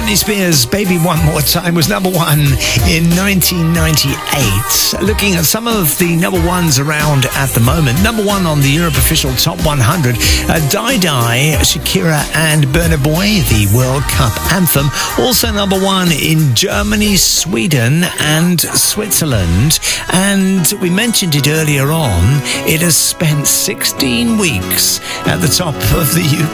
Britney Spears' Baby One More Time was number one in 1998. Looking at some of the number ones around at the moment. Number one on the Europe Official Top 100, Die Die, Shakira and Burna Boy, the World Cup anthem. Also number one in Germany, Sweden and Switzerland. And we mentioned it earlier on, it has spent 16 weeks at the top of the